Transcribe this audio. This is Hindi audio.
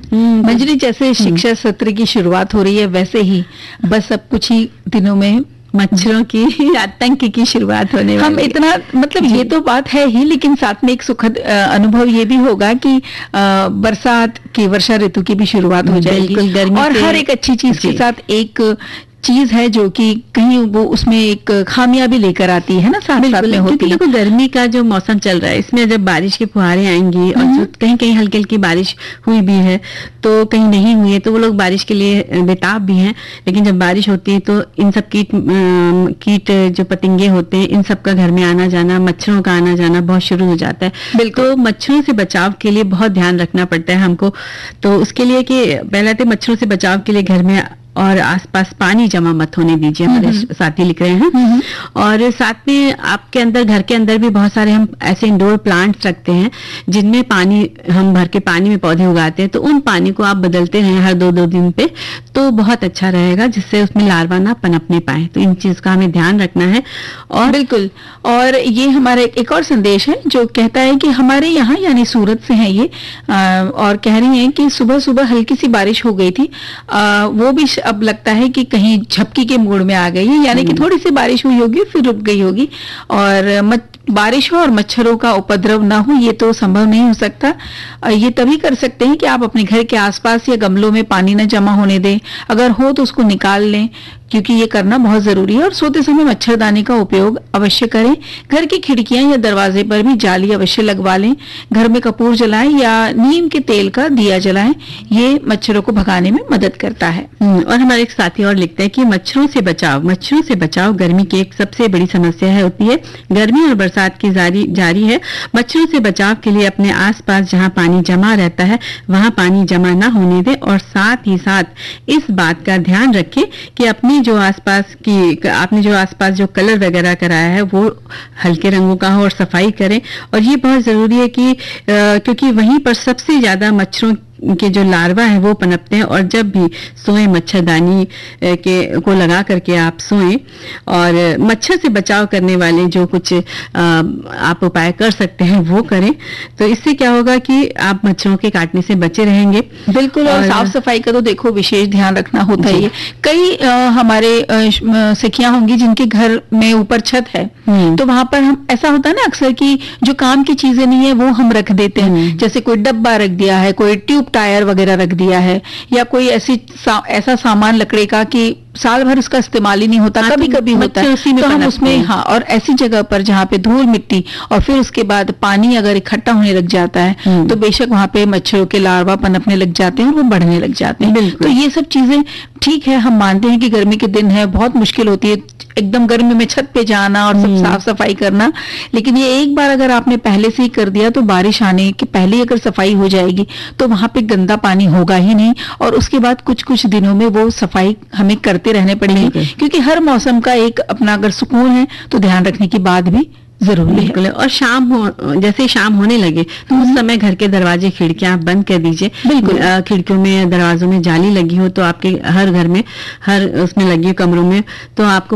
मंजरी, जैसे शिक्षा सत्र की शुरुआत हो रही है वैसे ही बस अब कुछ ही दिनों में मच्छरों की आतंक की शुरुआत होने वाली हम इतना मतलब ये तो बात है ही, लेकिन साथ में एक सुखद अनुभव ये भी होगा कि बरसात की, वर्षा ऋतु की भी शुरुआत हो जाएगी। गर्मी और हर एक अच्छी चीज के साथ एक चीज है जो कि कहीं वो उसमें एक खामियां भी लेकर आती है ना, साथ साथ में होती है। देखो गर्मी का जो मौसम चल रहा है इसमें जब बारिश के फुहारे आएंगी और जो कहीं कहीं हल्की हल्की बारिश हुई भी है तो कहीं नहीं हुई है, तो वो लोग बारिश के लिए बेताब भी हैं। लेकिन जब बारिश होती है तो इन सब कीट जो पतंगे होते हैं इन सब का घर में आना जाना, मच्छरों का आना जाना बहुत शुरू हो जाता है। बिल्कुल। तो मच्छरों से बचाव के लिए बहुत ध्यान रखना पड़ता है हमको। तो उसके लिए कि पहले तो मच्छरों से बचाव के लिए घर में और आसपास पानी जमा मत होने दीजिए, हमारे साथी लिख रहे हैं। और साथ में आपके अंदर, घर के अंदर भी बहुत सारे हम ऐसे इंडोर प्लांट्स रखते हैं जिनमें पानी हम भर के पानी में पौधे उगाते हैं, तो उन पानी को आप बदलते रहें हर 2-2 दिन पे, तो बहुत अच्छा रहेगा, जिससे उसमें लार्वा ना पनपने पाए। तो इन चीज का हमें ध्यान रखना है। और बिल्कुल, और ये हमारा एक और संदेश है जो कहता है कि हमारे यहाँ, यानी सूरत से है ये, और कह रही हैं कि सुबह सुबह हल्की सी बारिश हो गई थी, वो भी अब लगता है कि कहीं झपकी के मोड़ में आ गई है, यानी कि थोड़ी सी बारिश हुई होगी फिर रुक गई होगी। और बारिश हो और मच्छरों का उपद्रव ना हो ये तो संभव नहीं हो सकता। ये तभी कर सकते हैं कि आप अपने घर के आसपास या गमलों में पानी न जमा होने दें, अगर हो तो उसको निकाल लें, क्योंकि ये करना बहुत जरूरी है। और सोते समय मच्छरदानी का उपयोग अवश्य करें। घर की खिड़कियां या दरवाजे पर भी जाली अवश्य लगवा लें। घर में कपूर जलाएं या नीम के तेल का दिया जलाएं, ये मच्छरों को भगाने में मदद करता है। और हमारे एक साथी और लिखते हैं कि मच्छरों से बचाव गर्मी की एक सबसे बड़ी समस्या होती है। गर्मी और बरसात की जारी है। मच्छरों से बचाव के लिए अपने आसपास जहां पानी जमा रहता है वहां पानी जमा ना होने दें, और साथ ही साथ इस बात का ध्यान रखें कि आपने जो आसपास जो कलर वगैरह कराया है वो हल्के रंगों का हो और सफाई करें। और ये बहुत जरूरी है कि क्योंकि वहीं पर सबसे ज्यादा मच्छरों के जो लार्वा है वो पनपते हैं। और जब भी सोएं मच्छरदानी को लगा करके आप सोएं। और मच्छर से बचाव करने वाले जो कुछ आप उपाय कर सकते हैं वो करें, तो इससे क्या होगा कि आप मच्छरों के काटने से बचे रहेंगे। बिल्कुल। और साफ सफाई का तो देखो विशेष ध्यान रखना होता है। कई हमारे सखियां होंगी जिनके घर में ऊपर छत है, तो वहां पर हम, ऐसा होता है ना अक्सर कि जो काम की चीजें नहीं है वो हम रख देते हैं, जैसे कोई डब्बा रख दिया है, कोई ट्यूब टायर वगैरह रख दिया है, या कोई ऐसा सामान लकड़ी का कि साल भर उसका इस्तेमाल ही नहीं होता, कभी कभी होता है, तो हम उसमें, हाँ, और ऐसी जगह पर जहाँ पे धूल मिट्टी और फिर उसके बाद पानी अगर इकट्ठा होने लग जाता है तो बेशक वहां पे मच्छरों के लार्वा पनपने लग जाते हैं और वो बढ़ने लग जाते हैं। तो ये सब चीजें ठीक है, हम मानते हैं कि गर्मी के दिन है, बहुत मुश्किल होती है एकदम गर्मी में छत पे जाना और सब साफ सफाई करना, लेकिन ये एक बार अगर आपने पहले से ही कर दिया तो बारिश आने के पहले अगर सफाई हो जाएगी तो वहां पे गंदा पानी होगा ही नहीं, और उसके बाद कुछ कुछ दिनों में वो सफाई हमें करते रहने पड़ेगी, क्योंकि हर मौसम का एक अपना अगर सुकून है तो ध्यान रखने की बात भी जरूरी है। और जैसे शाम होने लगे तो उस समय घर के दरवाजे खिड़कियां आप बंद कर दीजिए। बिल्कुल। खिड़कियों में, दरवाजों में जाली लगी हो तो आपके हर घर में, हर उसमें लगी हो कमरों में, तो आपको